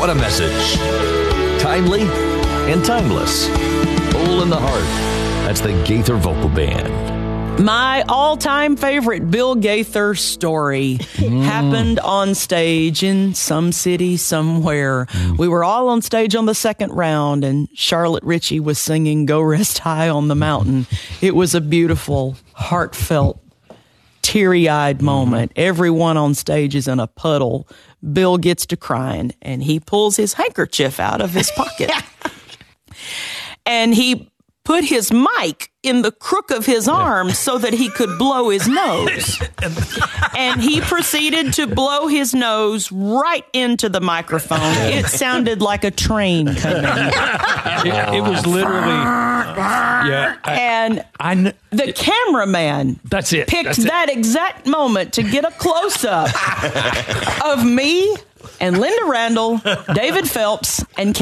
What a message. Timely and timeless. Hole in the Heart. That's the Gaither Vocal Band. My all-time favorite Bill Gaither story happened on stage in some city somewhere. We were all on stage on the second round, and Charlotte Ritchie was singing Go Rest High on the Mountain. It was a beautiful, heartfelt, teary-eyed moment. Everyone on stage is in a puddle. Bill gets to crying, and he pulls his handkerchief out of his pocket. And he put his mic in the crook of his arm so that he could blow his nose. And he proceeded to blow his nose right into the microphone. It sounded like a train coming. It was literally... The cameraman picked that exact moment to get a close-up of me and Linda Randall, David Phelps, and